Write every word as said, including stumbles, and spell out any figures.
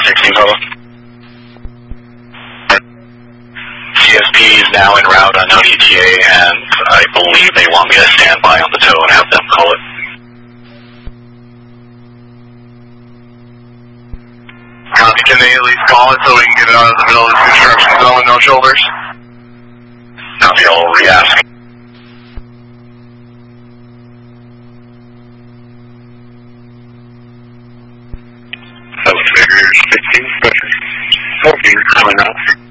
sixteen total. C S P is now en route on E T A, and I believe they want me to stand by on the tow and have them call it. Uh, can they at least call it so we can get it out of the middle of the construction zone with no shoulders? Now they'll re-ask. Seven figures, fifteen, fourteen, coming up.